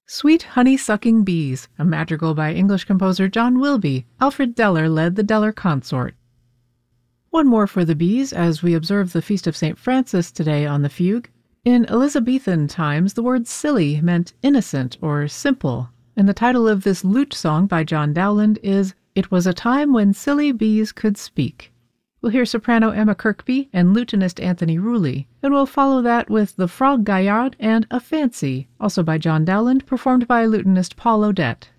Sweet Honey-Sucking Bees, a madrigal by English composer John Wilby. Alfred Deller led the Deller Consort. One more for the bees, as we observe the feast of St. Francis today on the fugue. In Elizabethan times, the word silly meant innocent or simple, and the title of this lute song by John Dowland is "It Was a Time When Silly Bees Could Speak." We'll hear soprano Emma Kirkby and lutenist Anthony Rulli, and we'll follow that with The Frog Gaillard and A Fancy, also by John Dowland, performed by lutenist Paul Odette.